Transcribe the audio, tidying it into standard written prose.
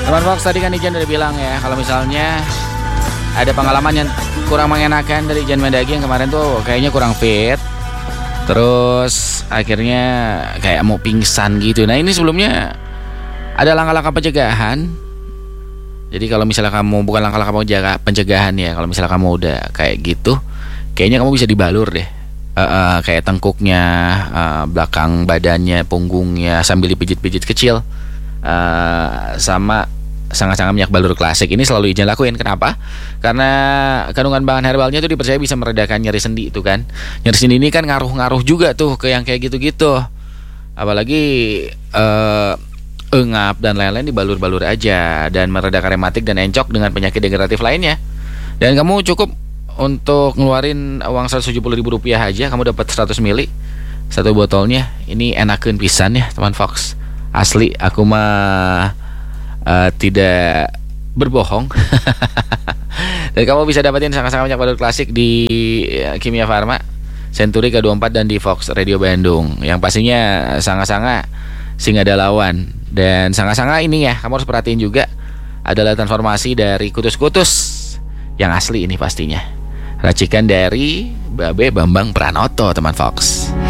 Teman Fox, tadi kan Ijan udah bilang ya, kalau misalnya ada pengalaman yang kurang mengenakan dari Ijan Mendagri yang kemarin tuh kayaknya kurang fit, terus akhirnya kayak mau pingsan gitu. Nah ini sebelumnya ada langkah-langkah pencegahan. Jadi kalau misalnya kamu, bukan langkah-langkah pencegahan ya, kalau misalnya kamu udah kayak gitu, kayaknya kamu bisa dibalur deh. Kayak tengkuknya, belakang badannya, punggungnya sambil dipijit-pijit kecil, sama sangat-sangat minyak balur klasik. Ini selalu Ijan lakuin. Kenapa? Karena kandungan bahan herbalnya tuh dipercaya bisa meredakan nyeri sendi itu kan. Nyeri sendi ini kan ngaruh juga tuh ke yang kayak gitu-gitu. Apalagi engap dan lain-lain dibalur-balur aja, dan meredakan rematik dan encok dengan penyakit degeneratif lainnya. Dan kamu cukup untuk ngeluarin uang Rp170.000 aja, kamu dapat 100 mili satu botolnya. Ini enakeun pisan ya teman Fox. Asli, aku mah tidak berbohong. Dan kamu bisa dapetin sangat-sangat banyak balur klasik di Kimia Farma, Century K24 dan di Fox Radio Bandung. Yang pastinya sangat-sangat sing ada lawan. Dan sangat-sangat ini ya, kamu harus perhatiin juga adalah transformasi dari kutus-kutus yang asli ini pastinya. Racikan dari Babe Bambang Pranoto teman Fox.